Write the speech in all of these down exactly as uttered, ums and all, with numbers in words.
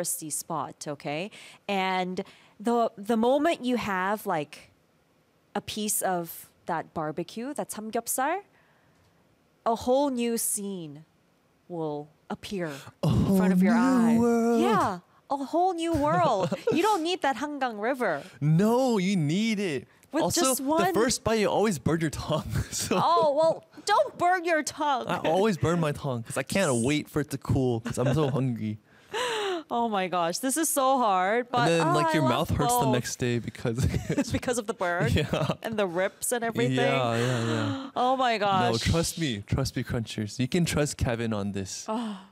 touristy spot, okay? And the the moment you have like a piece of that barbecue, that samgyeopsal, a whole new scene will appear in front of your eye. world. Yeah, a whole new world. You don't need that Hangang River. No, you need it. With also, just one- the first bite, you always burn your tongue. So Oh, well, don't burn your tongue. I always burn my tongue because I can't wait for it to cool because I'm so hungry. Oh my gosh, this is so hard. But and then, oh, like, I your love mouth hurts the both. next day because. It's because of the burn Yeah. and the rips and everything. Yeah, yeah, yeah. Oh my gosh. No, trust me. Trust me, Crunchers. You can trust Kevin on this.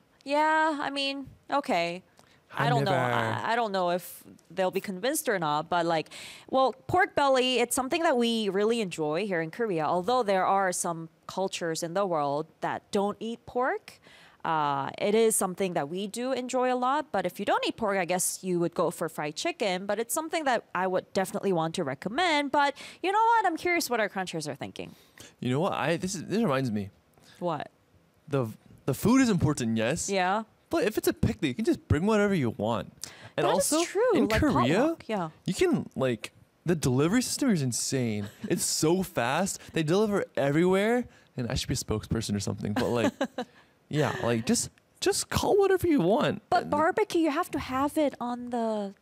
Yeah, I mean, okay. I don't know. never- I, I don't know if they'll be convinced or not, but like, well, pork belly, it's something that we really enjoy here in Korea, although there are some cultures in the world that don't eat pork. Uh, it is something that we do enjoy a lot, but if you don't eat pork, I guess you would go for fried chicken, but it's something that I would definitely want to recommend. But you know what? I'm curious what our crunchers are thinking. You know what? I this is this reminds me. What? The the food is important, yes. Yeah. But if it's a picnic, you can just bring whatever you want. And That is also true, in like Korea, potluck, yeah. you can like the delivery system is insane. It's so fast. They deliver everywhere, and I should be a spokesperson or something. But like, yeah, like just just call whatever you want. But And- barbecue, you have to have it on the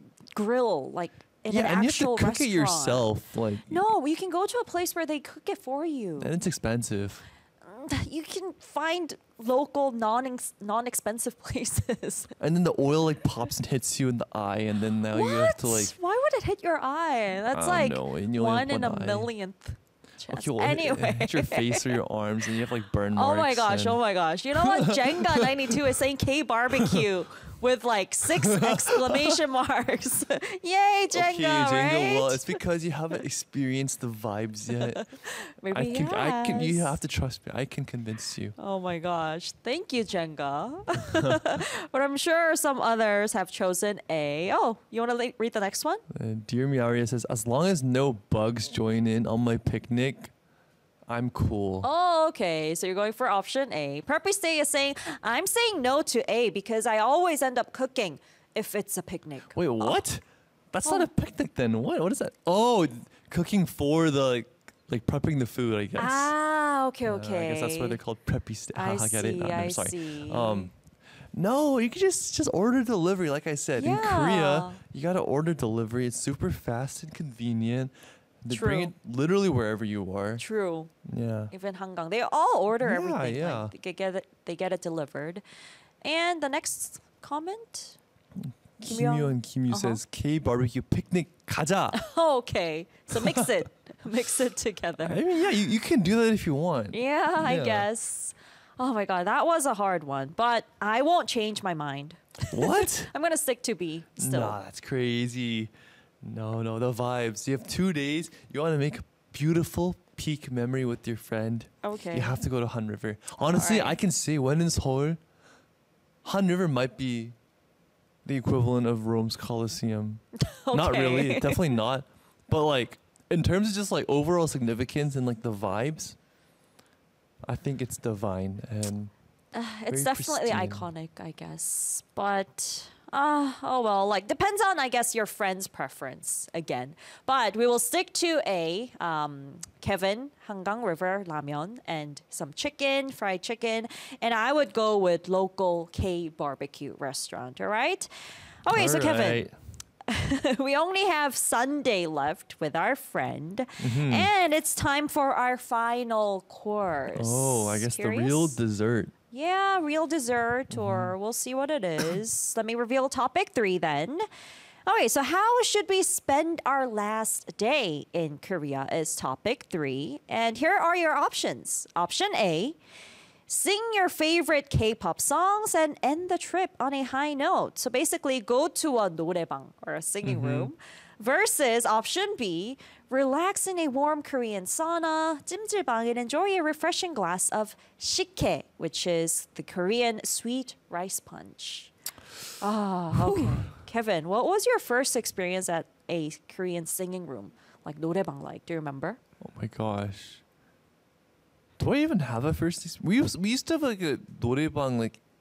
grill, like in yeah, an and you have to actual cook restaurant. it yourself. Like, No, you can go to a place where they cook it for you. and it's expensive. You can find local non non expensive places. And then the oil like pops and hits you in the eye, and then now what? you have to like. Why would it hit your eye? That's I like don't know, and you only have one in a one eye. millionth chance. Okay, well, it- it anyway. hits your face or your arms, and you have like burn Oh marks. my gosh, and- oh my gosh. You know what? Jenga ninety-two is saying K barbecue with like six exclamation marks. Yay, Jenga, Okay, Jenga. right? Well, it's because you haven't experienced the vibes yet. Maybe I can, I can. You yes. have to trust me. I can convince you. Oh my gosh. Thank you, Jenga. But I'm sure some others have chosen A. Oh, you want to le- read the next one? Uh, Dear Miaria says, as long as no bugs join in on my picnic, I'm cool. Oh, okay. So you're going for option A. Preppy Stay is saying, I'm saying no to A because I always end up cooking if it's a picnic. Wait, what? That's Oh. not a picnic then. What? What is that? Oh, cooking for the like, like prepping the food. I guess. Ah, okay, Uh, okay. I guess that's why they're called preppy. St- I Haha, get it? see, Uh, no, I sorry. see. Um, no, you can just just order delivery. Like I said, in Yeah. Korea, you gotta order delivery. It's super fast and convenient. They bring it True. literally wherever you are. True. Yeah. Even Hangang, they all order Yeah, everything. yeah. Like, they get it. They get it delivered. And the next comment. Kim Kim Young- Yoo and Kim Yoo Uh-huh. says K barbecue picnic 가자. Oh, okay. So mix it. Mix it I together. mean, yeah, you, you can do that if you want. Yeah, I Yeah. guess. Oh my god, that was a hard one, but I won't change my mind. What? I'm gonna stick to B still. Nah, that's crazy. No, no, the vibes. You have two days. You want to make a beautiful peak memory with your friend. Okay. You have to go to Han River. Honestly, Alright. I can say when in Seoul, Han River might be the equivalent of Rome's Colosseum. Not really, Okay. definitely not. But like in terms of just like overall significance and like the vibes, I think it's divine and It's very definitely pristine. iconic, I guess. But uh, oh well, like depends on I guess your friend's preference again. But we will stick to A. Um, Kevin Hangang River Ramyeon and some chicken, fried chicken, and I would go with local K barbecue restaurant. All right. Okay, so Kevin, Alright. we only have Sunday left with our friend, Mhm. and it's time for our final course. Oh, I guess the real Curious? dessert. Yeah, real dessert, Mm-hmm. or we'll see what it is. Let me reveal topic three then. Okay, so how should we spend our last day in Korea is topic three. And here are your options. Option A, sing your favorite K-pop songs and end the trip on a high note. So basically go to a 노래방 or a singing Mm-hmm. room. Versus option B, relax in a warm Korean sauna, 찜질방, and enjoy a refreshing glass of 식혜, which is the Korean sweet rice punch. Ah, okay. Kevin, what was your first experience at a Korean singing room, like 노래방 like? Do you remember? Oh my gosh. Do I even have a first? ex- We used, we used to have like a 노래방 like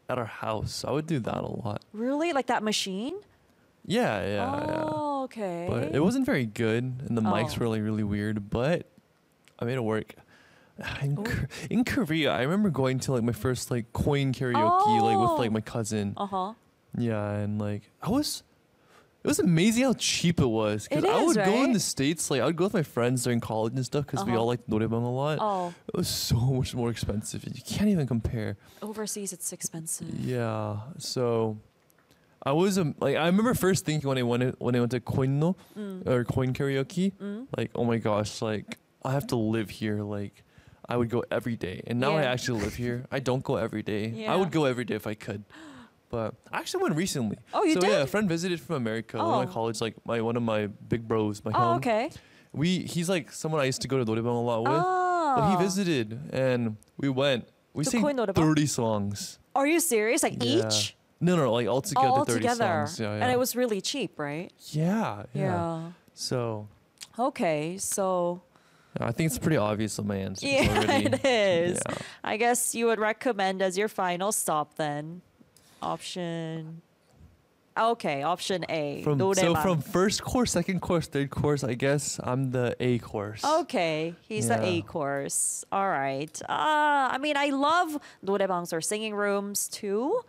at our house. I would do that a lot. Really? Like that machine? Yeah, yeah, yeah. Oh, okay. But it wasn't very good, and the mics Oh. were like really weird. But I made it work. In, Ooh. Kor- in Korea, I remember going to like my first like coin karaoke, like with Oh. like my cousin. Uh huh. Yeah, and like I was, it was amazing how cheap it was. Because It I is, would go in right? the States, like I would go with my friends during college and stuff, because we Uh-huh. all liked noraebang a lot. Oh, It was so much more expensive. You can't even compare. overseas it's expensive. Yeah. So I was um, like I remember first thinking when I went when I went to Koinno Mm. or coin karaoke, Mm. like oh my gosh, like I have to live here. Like I would go every day, and now I Yeah. actually live here. I don't go every day. Yeah. I would go every day if I could, but I actually went recently. Oh, you so did? yeah, a friend visited from America. One of Oh. my college, like my one of my big bros, my Oh, home. okay. We he's like someone I used to go to noraebang a lot with. Oh. But he visited, and we went. We To sang Koin noraebang? thirty songs. Are you serious? Like Yeah. each? No, no, like all together, Oh, all thirty together. songs. Yeah, yeah. And it was really cheap, right? yeah, yeah, Yeah. So Okay, so I think it's pretty obvious of my answer. yeah, already. it is. Yeah. I guess you would recommend as your final stop then, option. Okay, option A. From, so 노래방. from first course, second course, third course, I guess I'm the A course. Okay, he's the A Yeah. course. All right. Uh, I mean, I love 노래방s or singing rooms too.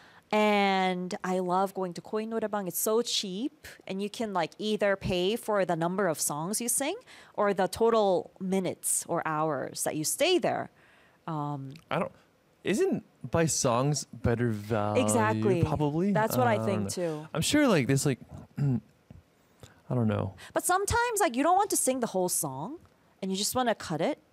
And I love going to Koin 노래방. It's so cheap, and you can like either pay for the number of songs you sing or the total minutes or hours that you stay there. Um, I don't. Isn't by songs better value? exactly. Probably. That's what I don't think know. too. I'm sure like this like. I don't know. But sometimes like you don't want to sing the whole song, and you just want to cut it.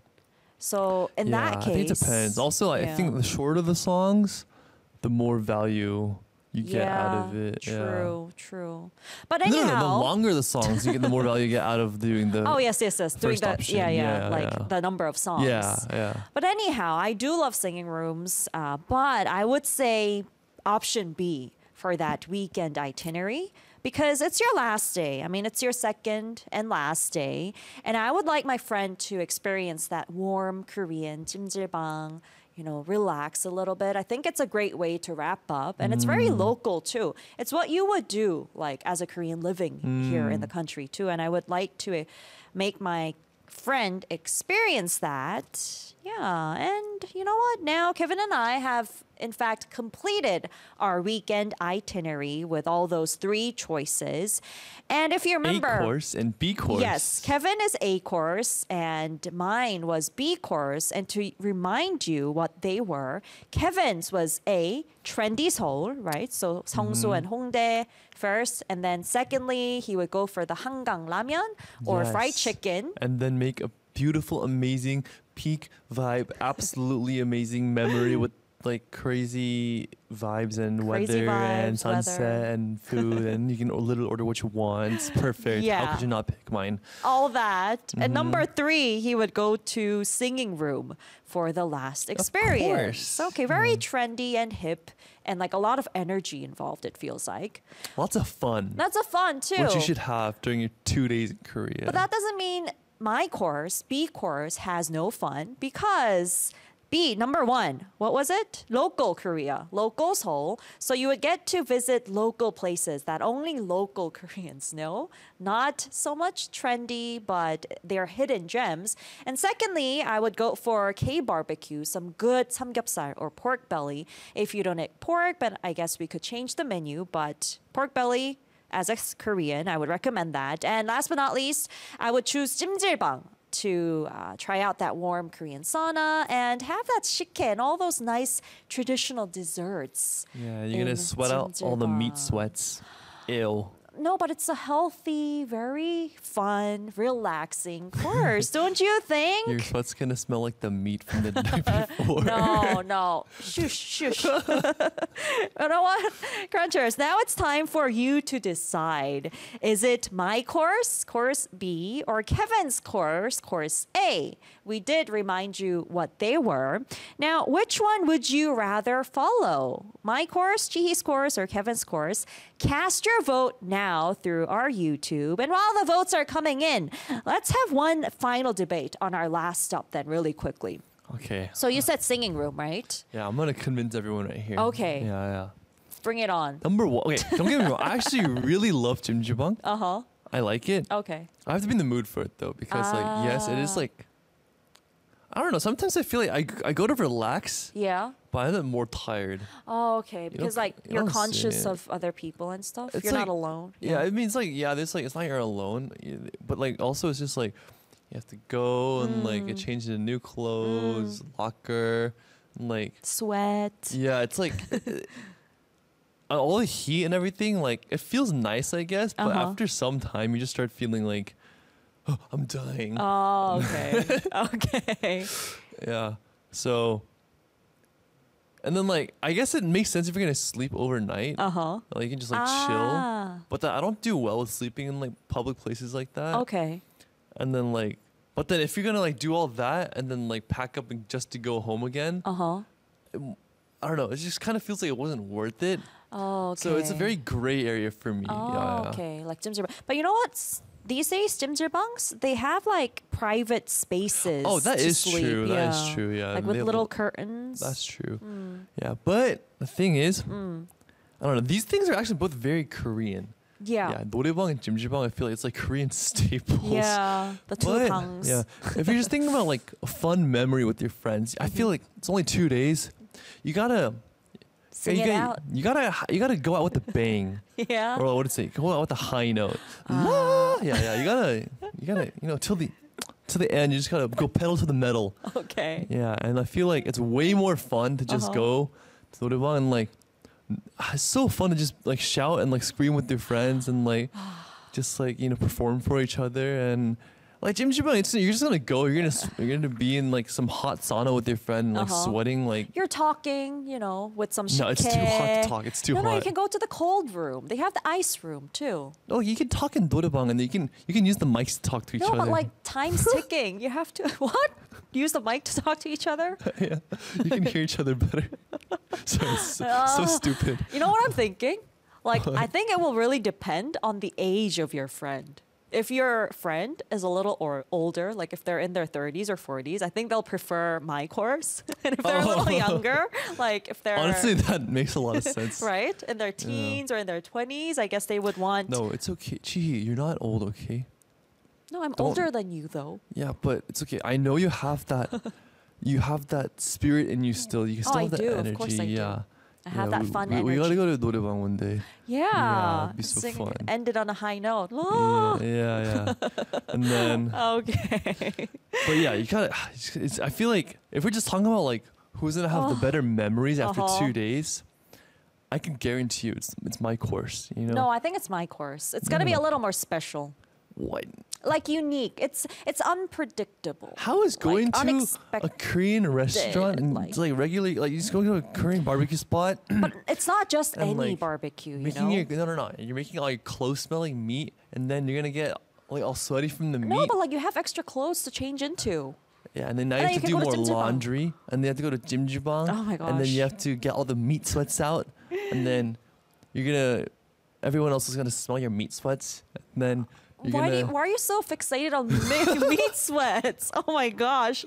So in yeah, that case, I think it depends. Also, like, I yeah. think the shorter the songs, the more value you get out of Yeah, it. True, true. But Yeah. anyhow, No, no, no. The longer the songs, you get the more value you get out of doing the. oh yes, yes, yes. Doing first the option. yeah, yeah, Yeah, like yeah. the number of songs. Yeah, yeah. But anyhow, I do love singing rooms. Uh, but I would say option B for that weekend itinerary because it's your last day. I mean, it's your second and last day, and I would like my friend to experience that warm Korean 찜질방. You know, relax a little bit. I think it's a great way to wrap up, and it's very local too. It's what you would do, like as a Korean living here in the country too. And I would like to uh, make my friend experience that. Yeah, and you know what? Now Kevin and I have in fact completed our weekend itinerary with all those three choices. And if you remember, A course and B course. yes, Kevin is A course and mine was B course. And to remind you what they were, Kevin's was A, trendy Seoul, right? So Seongsu and Hongdae first. And then secondly, he would go for the Hangang Ramyeon or fried Yes. chicken. And then make a beautiful, amazing peak vibe, absolutely amazing memory with like crazy vibes and Crazy weather and vibes, sunset weather. and food, and you can literally order what you want. It's perfect. Yeah. How could you not pick mine? All that. Mm-hmm. And number three, he would go to singing room for the last experience. course. Okay, very trendy and hip and like a lot of energy involved, it feels like. Lots of fun. That's a fun too. Which you should have during your two days in Korea. But that doesn't mean my course, B course, has no fun because B, number one, what was it? Local Korea, local Seoul. So you would get to visit local places that only local Koreans know. Not so much trendy, but they're hidden gems. And secondly, I would go for K barbecue, some good samgyeopsal or pork belly. If you don't eat pork, but I guess we could change the menu. But pork belly, as a Korean, I would recommend that. And last but not least, I would choose 찜질방 to uh, try out that warm Korean sauna and have that shikke and all those nice traditional desserts. yeah, you're gonna in sweat out all the meat 찜질방. sweats. Ew. No, but it's a healthy, very fun, relaxing course, don't you think? Your sweat's gonna smell like the meat from the night before. No, no. Shush, shush. You know what? Crunchers, now it's time for you to decide. Is it my course, course B, or Kevin's course, course A? We did remind you what they were. Now, which one would you rather follow? My course, Jihee's course, or Kevin's course? Cast your vote now through our YouTube. And while the votes are coming in, let's have one final debate on our last stop then really quickly. Okay. So you said singing room, right? Yeah, I'm gonna convince everyone right here. Okay. Yeah, yeah. Bring it on. Number one. Okay, don't get me wrong. I actually really love Jimjibang. Uh huh. I like it. Okay. I have to be in the mood for it though, because like yes, it is Ah. like. I don't know. Sometimes I feel like I, I go to relax, Yeah. but I end up more tired. Oh, okay. Because like you you're don't conscious say it. of other people and stuff. It's You're not like- alone. Yeah, it means like yeah, there's like it's not you're alone, y- but like also it's just like you have to go and like get Mm. changed into new clothes, locker, and like Sweat. yeah, it's like uh, all the heat and everything. Like it feels nice, I guess, but Uh-huh. after some time, you just start feeling like oh, I'm dying. Oh, okay. Okay. Yeah. So. And then like I guess it makes sense if you're gonna sleep overnight. Uh huh. Like you can just like chill. Ah. But that, I don't do well with sleeping in like public places like that. Okay. And then like, but then if you're gonna like do all that and then like pack up and just to go home again, Uh huh. I don't know. It just kind of feels like it wasn't worth it. Oh, okay. So it's a very gray area for me. Oh, yeah, yeah. okay. Like Jimjirbang. But you know what? S- These days, Jimjirbangs, they have like private spaces. Oh, that to is sleep. true. That is Yeah. true. Yeah. Like And with they have little l- curtains. That's true. Mm. Yeah, but the thing is, Mm. I don't know. These things are actually both very Korean. Yeah. Yeah, 노래방 and jjimjibang, I feel like it's like Korean staples. Yeah. The two But, tongues. yeah, if you're just thinking about like a fun memory with your friends, I feel Mhm. like it's only two days. You gotta Sing you it gotta, out. You gotta you gotta go out with a bang, Yeah. or what to say? Go out with a high note. Ah. La- yeah, yeah. You gotta you gotta you know till the to the end. You just gotta go pedal to the metal. Okay. Yeah, and I feel like it's way more fun to just Uh-huh. go to the 노래방 and like it's so fun to just like shout and like scream with your friends and like just like you know perform for each other and like jjimjibang, it's you're just gonna go. You're gonna s- you're gonna be in like some hot sauna with your friend, like Uh-huh. sweating like. You're talking, you know, with some No, it's too hot to shike. talk. It's too no, hot. no, you can go to the cold room. They have the ice room too. Oh, you can talk in 노래방 and you can you can use the mics to talk to each No, other. but like time's ticking. You have to what? Use the mic to talk to each other? yeah, you can hear each other better. so it's so, so Ah. stupid. You know what I'm thinking? Like, I think it will really depend on the age of your friend. If your friend is a little or older, like if they're in their thirties or forties, I think they'll prefer my course. And if they're a little Oh. younger, like if they're Honestly, that makes a lot of sense. right in their teens or in their twenties, I guess they would want. No, it's okay. Chi, you're not old, okay? No, I'm Don't- older than you though. Yeah, but it's okay. I know you have that. You have that spirit in you still. You still Oh, I have that do. Of energy. course I do. yeah. I have yeah, that we, fun we, energy. we gotta go to 노래방 one day. Yeah, Yeah, it'd be so Sing- fun. Ended on a high note. Yeah, Oh, yeah, yeah. And then, okay. but yeah, you gotta. It's, it's, I feel like if we're just talking about like who's gonna have the Oh. better memories after Uh-huh. two days, I can guarantee you it's it's my course. You know. No, I think it's my course. It's No, gonna no, be a no. little more special, What? like unique. It's it's unpredictable. How is going Like, to a unexpected, Korean restaurant and like- like, like regularly like you just go to a Korean barbecue spot? But it's not just And, any like, barbecue, you making know. your no no no you're making all your close smelling meat and then you're gonna get like all sweaty from the no, meat. but like you have extra clothes to change into. Yeah, and then now and you then have you to do can go more to Jjimjibang. laundry, and then you have to go to jjimjibang. Oh my And then you gosh. have to get all the meat sweats out, and then you're gonna, everyone else is gonna smell your meat sweats, and then you're Why, do gonna. you, why are you so fixated on me- meat sweats? Oh my gosh.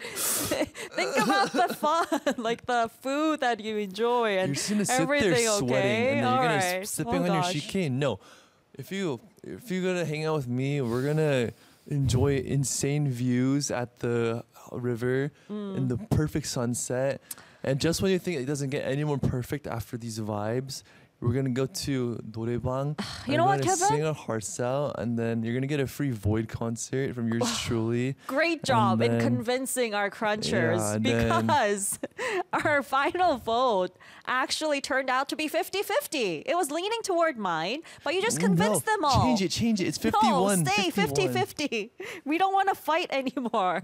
Think about the fun, like the food that you enjoy and You're just gonna sit everything, there sweating, okay? and then you're gonna Alright. s- sipping Oh on gosh. your shike. No, if you if you're gonna hang out with me, we're gonna enjoy insane views at the river Mm. in the perfect sunset. And just when you think it doesn't get any more perfect after these vibes, we're gonna go to 노래방. You and know we're what, gonna Kevin? Sing our hearts out, and then you're gonna get a free Void concert from yours truly. Great job in then- convincing our crunchers Yeah, and then- because our final vote actually turned out to be fifty-fifty. It was leaning toward mine, but you just convinced no, them all. Change it, change it. It's fifty-one. No, stay fifty-one. fifty-fifty. We don't want to fight anymore.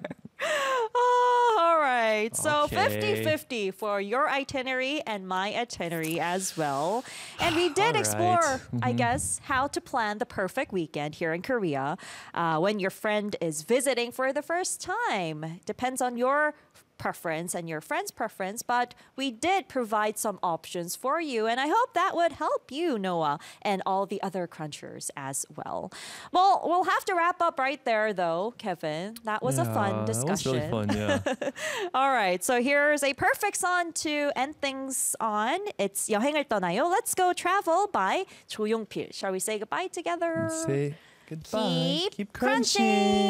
Oh, all right. So Okay. fifty-fifty for your itinerary and my itinerary as well. And we did All explore, right. I Mhm. guess, how to plan the perfect weekend here in Korea uh, when your friend is visiting for the first time. Depends on your preference and your friend's preference, but we did provide some options for you. And I hope that would help you, Noah, and all the other crunchers as well. Well, we'll have to wrap up right there, though, Kevin. That was a fun discussion. That was really fun, yeah. All right, so here's a perfect song to end things on. It's 여행을 떠나요. Let's Go Travel by 조용필. Shall we say goodbye together? Say goodbye. Keep, Keep crunching. crunching.